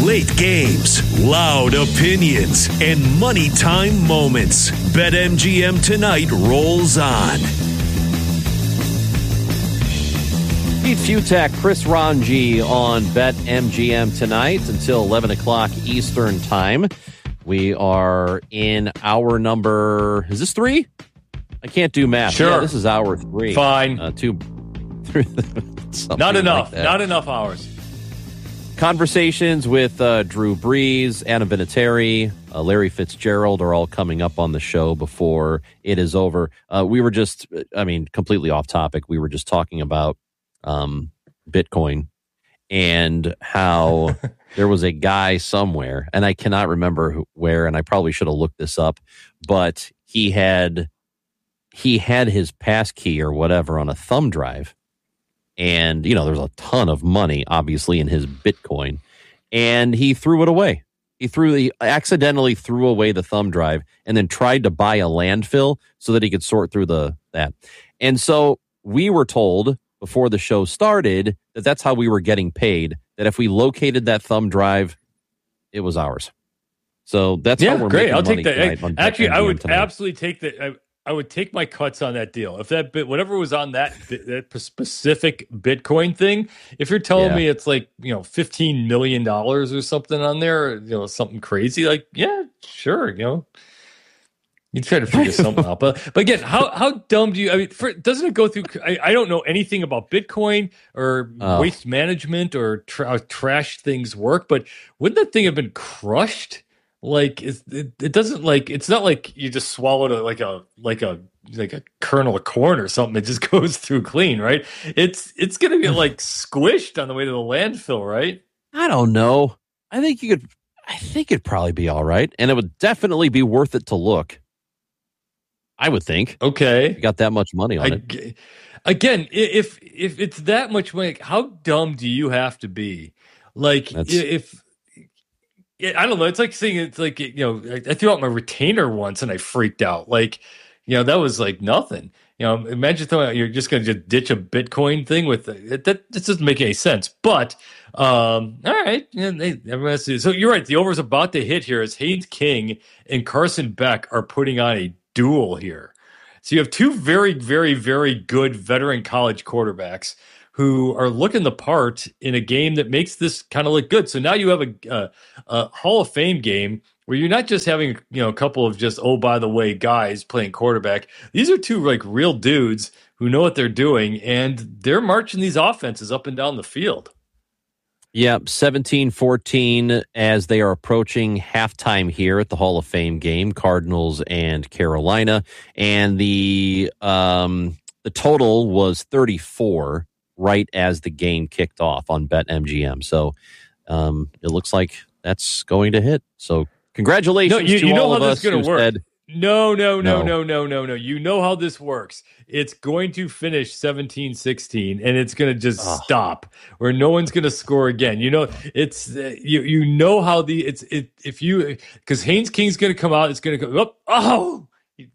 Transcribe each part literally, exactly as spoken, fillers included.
Late games, loud opinions, and money time moments. BetMGM Tonight rolls on. Pete Fiutak, Chris Ranji on BetMGM Tonight until eleven o'clock Eastern Time. We are in hour number, is this three? I can't do math. Sure. Yeah, this is hour three. Fine. Uh, two. Not enough. Like Not enough hours. Conversations with uh, Drew Brees, Anna Vinatieri, uh, Larry Fitzgerald are all coming up on the show before it is over. Uh, we were just, I mean, completely off topic. We were just talking about um, Bitcoin and how there was a guy somewhere, and I cannot remember who, where, and I probably should have looked this up, but he had he had his passkey or whatever on a thumb drive. And, you know, there's a ton of money, obviously, in his Bitcoin. And he threw it away. He threw the accidentally threw away the thumb drive and then tried to buy a landfill so that he could sort through the that. And so we were told before the show started that that's how we were getting paid, that if we located that thumb drive, it was ours. So that's yeah, how we're great. making I'll money take that. Actually, I would tonight. absolutely take that. I, I would take my cuts on that deal. If that bit, whatever was on that that specific Bitcoin thing, if you're telling Yeah. me it's like, you know, fifteen million dollars or something on there, you know, something crazy, like, yeah, sure, you know, you try to figure something out. But, but again, how, how dumb do you, I mean, for, doesn't it go through, I, I don't know anything about Bitcoin or Oh. waste management or tra- how trash things work, but wouldn't that thing have been crushed? Like it, it, it doesn't like it's not like you just swallowed a, like a like a like a kernel of corn or something. It just goes through clean, right? It's it's gonna get like squished on the way to the landfill, right? I don't know. I think you could. I think it'd probably be all right, and it would definitely be worth it to look. I would think. Okay, You got that much money on I, it. again, i- if if it's that much money, how dumb do you have to be? Like That's- if. I don't know. It's like saying it's like, you know, I, I threw out my retainer once and I freaked out. Like, you know, that was like nothing. You know, imagine throwing out, you're just going to just ditch a Bitcoin thing with it. That, that doesn't make any sense. But, um, all right. Yeah, they, everyone has to, so you're right. The over's about to hit here as Haynes King and Carson Beck are putting on a duel here. So you have two very, very, very good veteran college quarterbacks who are looking the part in a game that makes this kind of look good. So now you have a, a, a Hall of Fame game where you're not just having, you know, a couple of just, oh, by the way, guys playing quarterback. These are two like real dudes who know what they're doing, and they're marching these offenses up and down the field. Yeah, seventeen fourteen as they are approaching halftime here at the Hall of Fame game, Cardinals and Carolina. And the um, the total was thirty-four right as the game kicked off on BetMGM. So um, it looks like that's going to hit. So congratulations No, you, to you know all how of this us is going who to work. said, No, no, no, No. no, no, no, no. You know how this works. It's going to finish seventeen sixteen, and it's going to just Ugh. stop, where no one's going to score again. You know, it's uh, you. You know how the it's it if you because Haynes King's going to come out. It's going to go up. Oh, he,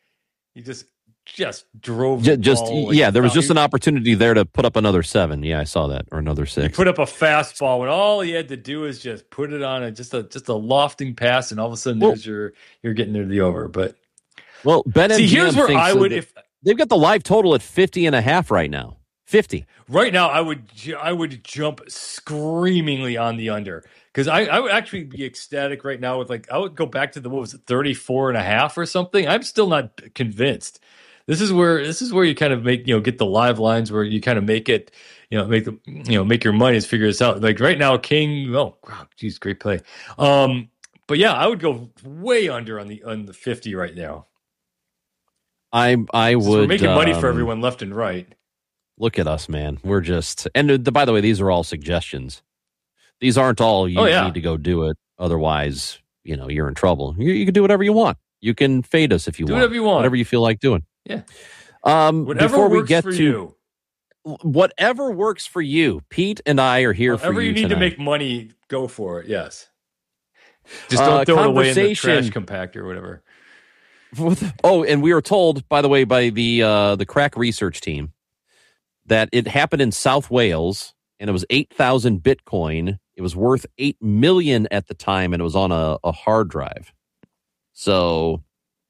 he just just drove. Ju- the just ball like yeah, there was he- just an opportunity there to put up another seven. Yeah, I saw that, or another He six. put up a fastball when all he had to do is just put it on a just a just a lofting pass, and all of a sudden Well- there's your you're getting near the over. But Well, BetMGM see, here's where thinks I that would they- if. they've got the live total at fifty and a half right now. fifty. Right now, I would ju- I would jump screamingly on the under because I, I would actually be ecstatic right now with like I would go back to the what was it thirty-four and a half or something. I'm still not convinced. This is where this is where you kind of make you know get the live lines where you kind of make it you know make the you know make your money is figure this out. Like right now, King. Oh, wow, geez, great play. Um, but yeah, I would go way under on the on the fifty right now. I I Since would we're making money for um, everyone left and right. Look at us, man. We're just and the, by the way, these are all suggestions. These aren't all you Oh, yeah. need to go do it. Otherwise, you know, you're in trouble. You, you can do whatever you want. You can fade us if you Do want. whatever you want. Whatever you feel like doing. Yeah. Um, Whatever before works we get for to you. whatever works for you, Pete and I are here Whatever for you. you need tonight. to make money, go for it. Yes. Just don't Uh, throw it away in the trash conversation- compactor or whatever. Oh, and we were told, by the way, by the uh, the crack research team that it happened in South Wales, and it was eight thousand Bitcoin. It It was worth eight million dollars at the time, and it was on a, a hard drive. So,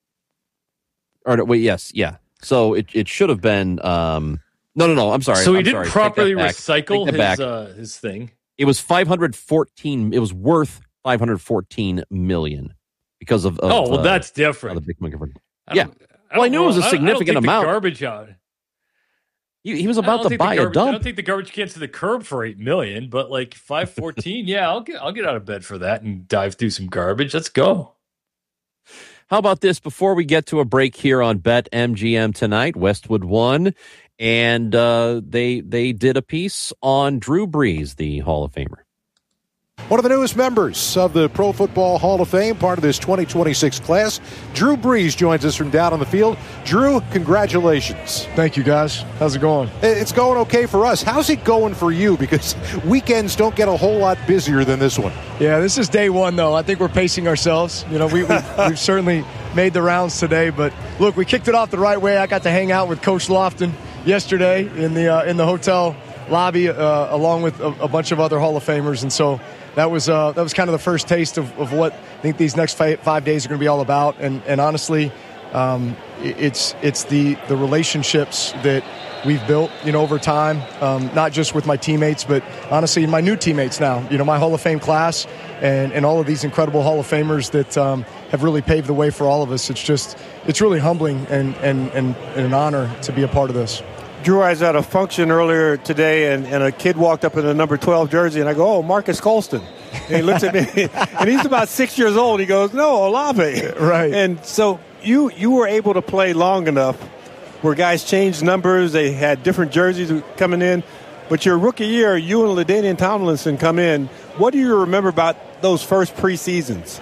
or no, wait, yes, yeah. So it, it should have been. Um, no, no, no. I'm sorry. So he I'm didn't sorry. properly recycle his uh, his thing. It was five hundred fourteen. It was worth five hundred fourteen million because of. of oh well, uh, that's different. The big microphone. I Yeah. I well, I knew know, it was a I significant I don't think amount. The garbage out. He, he was about to buy garbage, a dump. I don't think the garbage can's to the curb for eight million, but like five fourteen, yeah, I'll get I'll get out of bed for that and dive through some garbage. Let's go. How about this? Before we get to a break here on BetMGM tonight, Westwood won, and uh, they they did a piece on Drew Brees, the Hall of Famer. One of the newest members of the Pro Football Hall of Fame, part of this twenty twenty-six class, Drew Brees joins us from down on the field. Drew, congratulations. Thank you, guys. How's it going? It's going okay for us. How's it going for you? Because weekends don't get a whole lot busier than this one. Yeah, this is day one, though. I think we're pacing ourselves. You know, we, we've, we've certainly made the rounds today. But, look, we kicked it off the right way. I got to hang out with Coach Lofton yesterday in the uh, in the hotel lobby uh, along with a, a bunch of other Hall of Famers. And so that was uh, that was kind of the first taste of, of what I think these next five, five days are going to be all about. And, and honestly, um, it's it's the, the relationships that we've built, you know, over time, um, not just with my teammates, but honestly, my new teammates now, you know, my Hall of Fame class and, and all of these incredible Hall of Famers that um, have really paved the way for all of us. It's just, it's really humbling and, and, and, and an honor to be a part of this. Drew, I was at a function earlier today, and, and a kid walked up in a number twelve jersey, and I go, oh, Marcus Colston. And he looks at me, and he's about six years old. He goes, no, Olave. Right. And so you you were able to play long enough where guys changed numbers. They had different jerseys coming in. But your rookie year, you and LaDainian Tomlinson come in. What do you remember about those first preseasons?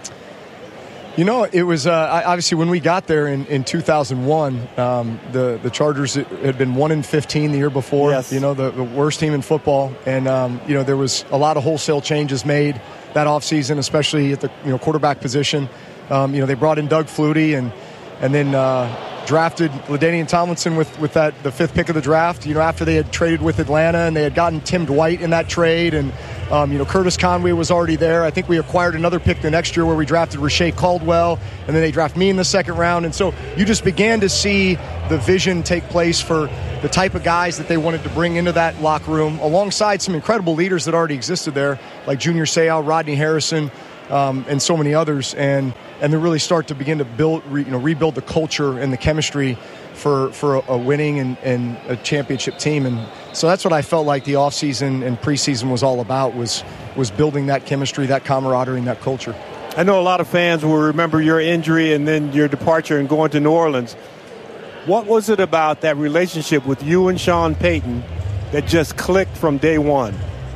You know, it was uh, obviously when we got there in, in two thousand one, um, the, the Chargers had been one and fifteen the year before, yes. you know, the, the worst team in football. And, um, you know, there was a lot of wholesale changes made that offseason, especially at the you know quarterback position. Um, you know, they brought in Doug Flutie and and then uh, drafted LaDainian Tomlinson with, with that the fifth pick of the draft, you know, after they had traded with Atlanta and they had gotten Tim Dwight in that trade. And, um, you know, Curtis Conway was already there. I think we acquired another pick the next year where we drafted Rashae Caldwell, and then they draft me in the second round. And so you just began to see the vision take place for the type of guys that they wanted to bring into that locker room, alongside some incredible leaders that already existed there, like Junior Seau, Rodney Harrison, um, and so many others. And and then really start to begin to build, re, you know, rebuild the culture and the chemistry for for a, a winning and, and a championship team. And so that's what I felt like the offseason and preseason was all about, was was building that chemistry, that camaraderie, and that culture. I know a lot of fans will remember your injury and then your departure and going to New Orleans. What was it about that relationship with you and Sean Payton that just clicked from day one?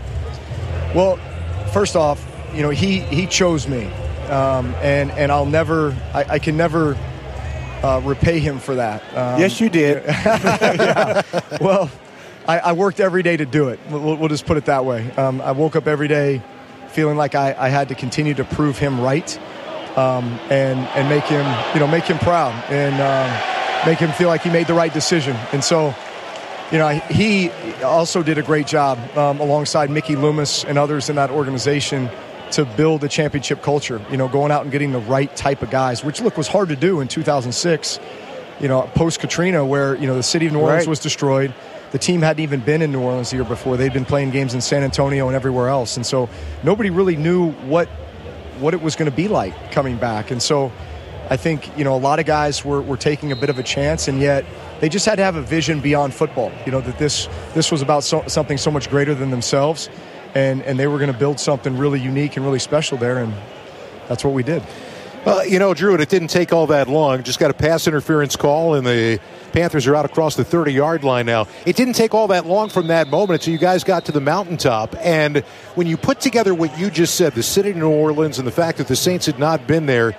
Well, first off, you know, he, he chose me. Um, and, and I'll never, I, I can never uh, repay him for that. Um, yes, you did. yeah. Well, I, I worked every day to do it. We'll, we'll just put it that way. Um, I woke up every day feeling like I, I had to continue to prove him right, um, and and make him, you know, make him proud, and um, make him feel like he made the right decision. And so, you know, he also did a great job um, alongside Mickey Loomis and others in that organization to build a championship culture, you know, going out and getting the right type of guys, which, look, was hard to do in two thousand six, you know, post-Katrina, where, you know, the city of New Orleans right. was destroyed. The team hadn't even been in New Orleans the year before. They'd been playing games in San Antonio and everywhere else. And so nobody really knew what what it was going to be like coming back. And so I think, you know, a lot of guys were, were taking a bit of a chance, and yet they just had to have a vision beyond football, you know, that this this was about so, something so much greater than themselves. And and they were going to build something really unique and really special there, and that's what we did. Well, you know, Drew, it didn't take all that long. Just got a pass interference call, and the Panthers are out across the thirty-yard line now. It didn't take all that long from that moment until you guys got to the mountaintop. And when you put together what you just said, the city of New Orleans and the fact that the Saints had not been there,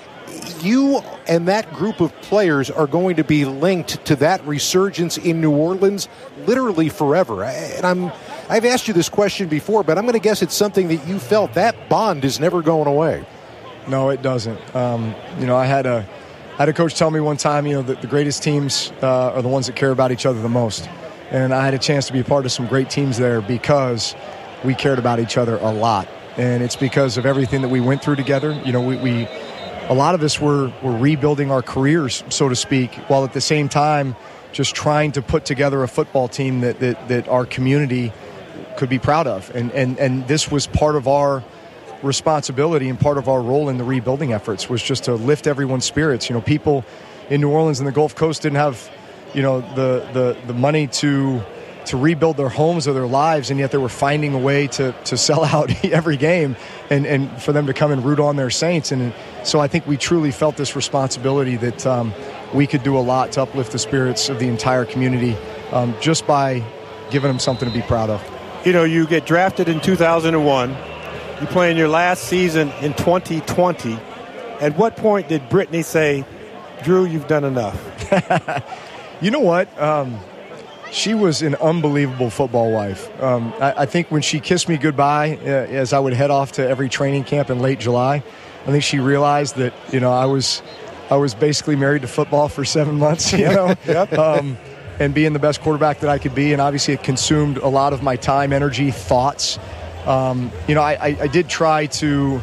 you and that group of players are going to be linked to that resurgence in New Orleans literally forever. And I'm, I've asked you this question before, but I'm going to guess it's something that you felt that bond is never going away. No, it doesn't. Um, you know, I had a, I had a coach tell me one time, you know, that the greatest teams uh, are the ones that care about each other the most. And I had a chance to be a part of some great teams there because we cared about each other a lot. And it's because of everything that we went through together. You know, we, we a lot of us were, were rebuilding our careers, so to speak, while at the same time just trying to put together a football team that, that, that our community could be proud of. And, and, and this was part of our responsibility and part of our role in the rebuilding efforts, was just to lift everyone's spirits. You know, people in New Orleans and the Gulf Coast didn't have, you know, the, the, the money to to rebuild their homes or their lives, and yet they were finding a way to to sell out every game and, and for them to come and root on their Saints. And so I think we truly felt this responsibility that um, we could do a lot to uplift the spirits of the entire community um, just by giving them something to be proud of. You know, you get drafted in two thousand one. You play in your last season in twenty twenty. At what point did Brittany say, Drew, you've done enough? You know what? Um, she was an unbelievable football wife. Um, I, I think when she kissed me goodbye uh, as I would head off to every training camp in late July, I think she realized that, you know, I was I was basically married to football for seven months, you know, yep. um, and being the best quarterback that I could be. And obviously it consumed a lot of my time, energy, thoughts. Um, you know, I, I, I did try to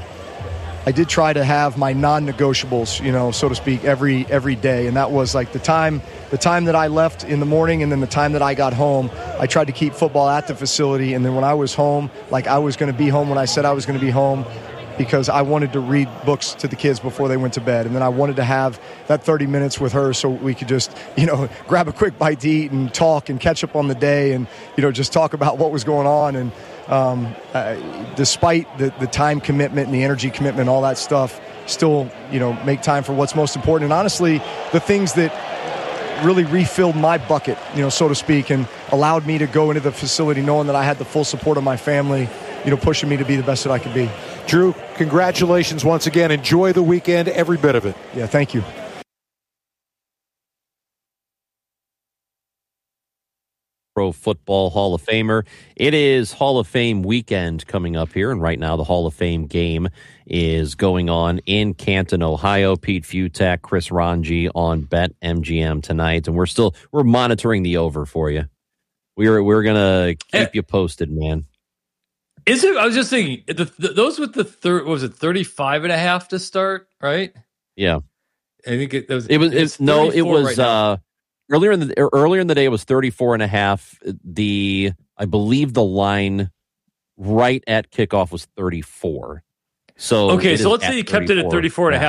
I did try to have my non-negotiables, you know, so to speak, every every day. And that was like the time the time that I left in the morning and then the time that I got home. I tried to keep football at the facility. And then when I was home, like I was going to be home when I said I was going to be home, because I wanted to read books to the kids before they went to bed. And then I wanted to have that thirty minutes with her so we could just, you know, grab a quick bite to eat and talk and catch up on the day and, you know, just talk about what was going on. And um, uh, despite the, the time commitment and the energy commitment, all that stuff, still, you know, make time for what's most important. And honestly, the things that really refilled my bucket, you know, so to speak, and allowed me to go into the facility knowing that I had the full support of my family, you know, pushing me to be the best that I could be. Drew, congratulations once again. Enjoy the weekend, every bit of it. Yeah, thank you. Pro Football Hall of Famer. It is Hall of Fame weekend coming up here, and right now the Hall of Fame game is going on in Canton, Ohio. Pete Futak, Chris Ranji on Bet M G M tonight, and we're still we're monitoring the over for you. We're we're gonna keep Hey. you posted, man. Is it? I was just thinking, the, the, those with the third, was it thirty-five and a half to start, right? Yeah, I think it, it was. it was. It's, it's no, it thirty-four was right now. uh, earlier in the earlier in the day. It was thirty-four and a half. The I believe the line right at kickoff was thirty-four. So Okay, it so is let's say at you kept it at thirty-four. thirty-four and a Yeah. half.